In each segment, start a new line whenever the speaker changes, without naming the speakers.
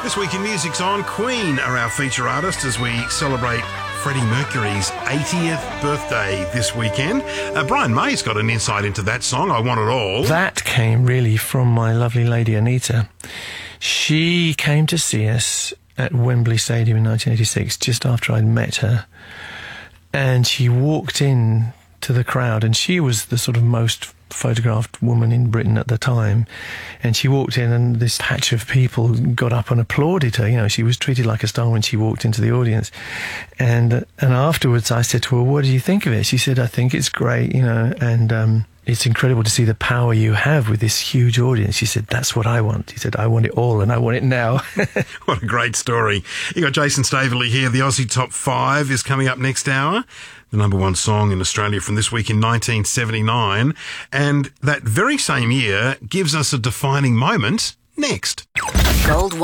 This week in Music's On, Queen are our feature artist as we celebrate Freddie Mercury's 80th birthday this weekend. Brian May's got an insight into that song, I Want It All.
That came really from my lovely lady Anita. She came to see us at Wembley Stadium in 1986, just after I'd met her. And she walked in to the crowd, and she was the sort of most photographed woman in Britain at the time, and she walked in and this patch of people got up and applauded her. You know, she was treated like a star when she walked into the audience, and afterwards I said to her, what do you think of it? She said, I think it's great, you know, and it's incredible to see the power you have with this huge audience. She said, that's what I want. She said, I want it all and I want it now.
What a great story. You got Jason Staveley here. The Aussie Top 5 is coming up next hour. The number one song in Australia from this week in 1979. And that very same year gives us a defining moment next.
Gold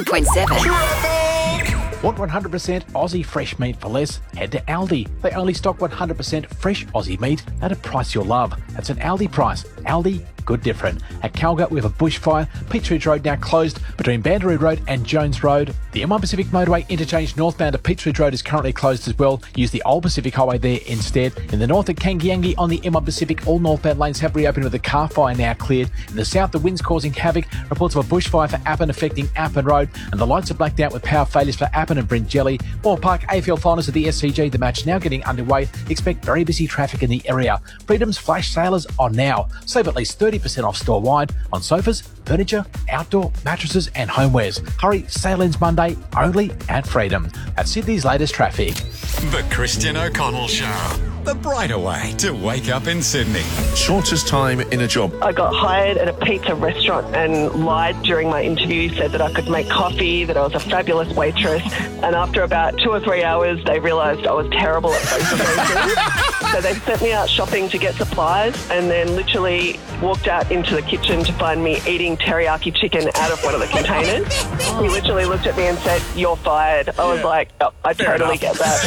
101.7.
Want 100% Aussie fresh meat for less? Head to Aldi. They only stock 100% fresh Aussie meat at a price you'll love. That's an Aldi price. Aldi, good different. At Calgary, we have a bushfire. Peach Road now closed between Bandaroo Road and Jones Road. The M1 Pacific Motorway interchange northbound to Peach Road is currently closed as well. Use the Old Pacific Highway there instead. In the north at Kangiangi on the M1 Pacific, all northbound lanes have reopened with the car fire now cleared. In the south, the wind's causing havoc. Reports of a bushfire for Appin affecting Appin Road, and the lights are blacked out with power failures for Appin and Brindgelly. Moore Park AFL finals at the SCG. The match now getting underway. Expect very busy traffic in the area. Freedom's flash sales are now. Save at least 30% off store-wide on sofas, furniture, outdoor, mattresses and homewares. Hurry, sale ends Monday only at Freedom. That's Sydney's latest traffic.
The Christian O'Connell Show. The brighter way to wake up in Sydney.
Shortest time in a job.
I got hired at a pizza restaurant and lied during my interview, said that I could make coffee, that I was a fabulous waitress. And after about 2 or 3 hours, they realised I was terrible at both of those things. So they sent me out shopping to get supplies and then literally walked out into the kitchen to find me eating teriyaki chicken out of one of the containers. He literally looked at me and said, "You're fired." I was like, oh, I totally get that.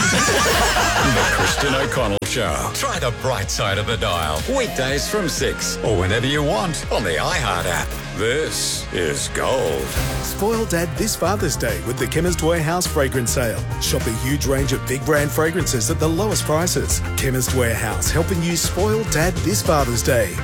The Christian O'Connell Show. Try the bright side of the dial. Weekdays from 6 or whenever you want on the iHeart app. This is Gold.
Spoil Dad this Father's Day with the Chemist Warehouse fragrance sale. Shop a huge range of big brand fragrances at the lowest prices. Chemist Warehouse, helping you spoil Dad this Father's Day.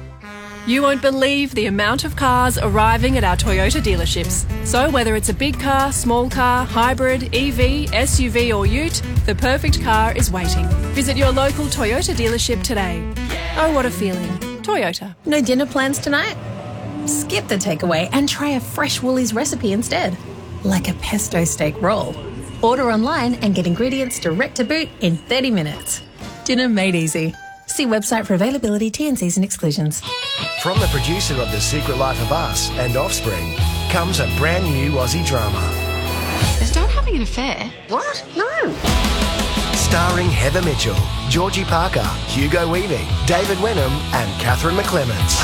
You won't believe the amount of cars arriving at our Toyota dealerships. So whether it's a big car, small car, hybrid, EV, SUV or ute, the perfect car is waiting. Visit your local Toyota dealership today. Oh, what a feeling. Toyota.
No dinner plans tonight? Skip the takeaway and try a fresh Woolies recipe instead. Like a pesto steak roll. Order online and get ingredients direct to boot in 30 minutes. Dinner made easy. See website for availability, T&Cs and exclusions.
From the producer of The Secret Life of Us and Offspring comes a brand new Aussie drama.
Is Dad having an affair?
What? No. Starring Heather Mitchell, Georgie Parker, Hugo Weaving, David Wenham and Catherine McClements.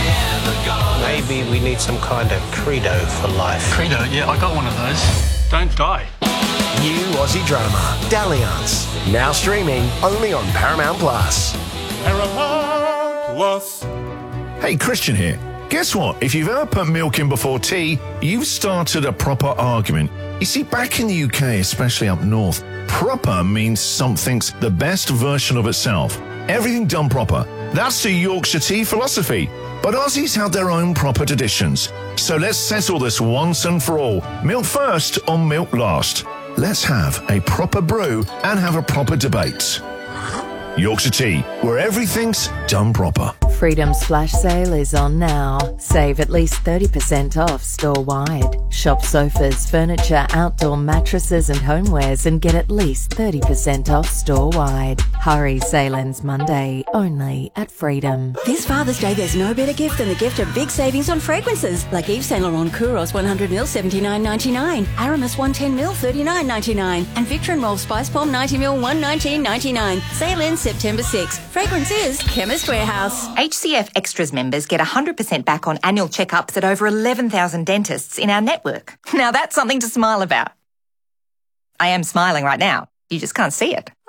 Maybe we need some kind of credo for life.
Credo? Yeah, I got one of those. Don't die.
New Aussie drama, Dalliance. Now streaming only on Paramount Plus.
Paramount Plus. Hey, Christian here. Guess what? If you've ever put milk in before tea, you've started a proper argument. You see, back in the UK, especially up north, proper means something's the best version of itself. Everything done proper. That's the Yorkshire tea philosophy. But Aussies have their own proper traditions. So let's settle this once and for all. Milk first or milk last. Let's have a proper brew and have a proper debate. Yorkshire Tea, where everything's done proper.
Freedom's flash sale is on now. Save at least 30% off store-wide. Shop sofas, furniture, outdoor mattresses and homewares and get at least 30% off store-wide. Hurry, sale ends Monday, only at Freedom.
This Father's Day, there's no better gift than the gift of big savings on fragrances. Like Yves Saint Laurent Kouros 100ml, $79.99. Aramis 110ml, $39.99. And Victor and Rolf Spice Bomb 90ml, $119.99. Sale ends September 6th. Fragrance is Chemist Warehouse.
HCF Extras members get 100% back on annual checkups at over 11,000 dentists in our network. Now that's something to smile about. I am smiling right now. You just can't see it.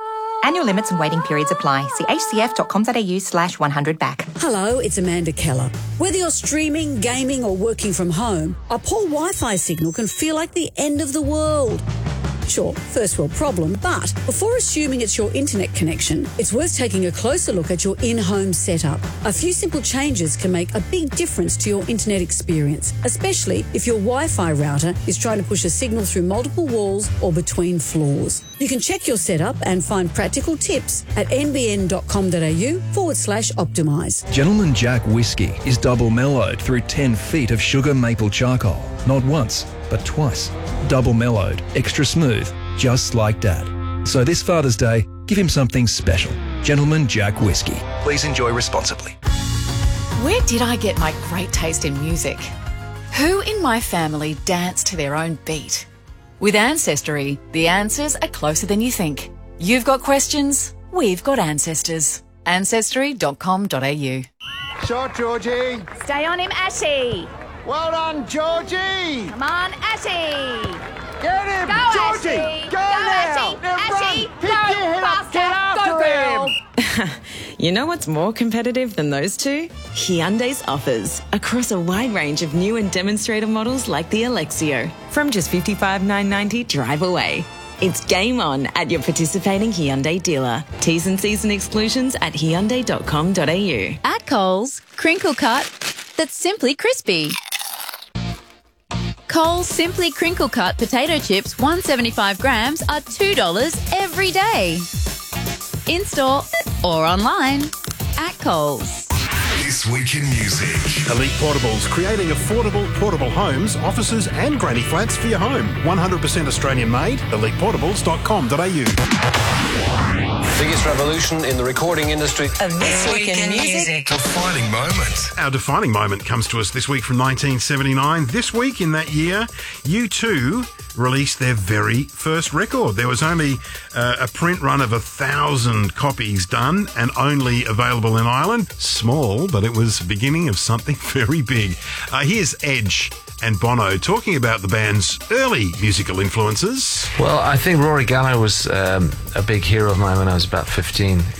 Annual limits and waiting periods apply. See hcf.com.au/100back.
Hello, it's Amanda Keller. Whether you're streaming, gaming or working from home, a poor Wi-Fi signal can feel like the end of the world. Sure, first world problem, but before assuming it's your internet connection, it's worth taking a closer look at your in-home setup. A few simple changes can make a big difference to your internet experience, especially if your Wi-Fi router is trying to push a signal through multiple walls or between floors. You can check your setup and find practical tips at nbn.com.au/optimise.
Gentleman Jack Whiskey is double mellowed through 10 feet of sugar maple charcoal. Not once, but twice. Double mellowed, extra smooth, just like Dad. So this Father's Day, give him something special. Gentleman Jack Whiskey. Please enjoy responsibly.
Where did I get my great taste in music? Who in my family dance to their own beat? With Ancestry, the answers are closer than you think. You've got questions, we've got ancestors. Ancestry.com.au.
Shot, Georgie.
Stay on him, Ashy.
Well done, Georgie.
Come on, Ashy.
Get him,
Go,
Georgie.
Ashy.
Go
Ashy.
now. Now
Ashy.
run.
Go,
Pick your head up.
faster.
Get after
Go, girl.
him.
You know what's more competitive than those two? Hyundai's offers across a wide range of new and demonstrator models like the Alexio. From just $55,990 drive away. It's game on at your participating Hyundai dealer. T's and C's and exclusions at hyundai.com.au.
At Coles, crinkle cut that's simply crispy. Coles Simply Crinkle Cut potato chips, 175 grams, are $2 every day. In-store or online at Coles.
This Week in Music.
Elite Portables, creating affordable portable homes, offices and granny flats for your home. 100% Australian made, eliteportables.com.au.
Biggest revolution in the recording industry.
This Week in Music.
Defining moment.
Our defining moment comes to us this week from 1979. This week in that year, U2 released their very first record. There was only a print run of 1,000 copies done and only available in Ireland. Small, but it was the beginning of something very big. Here's Edge and Bono talking about the band's early musical influences.
Well, I think Rory Gallagher was a big hero of mine when I was about 15.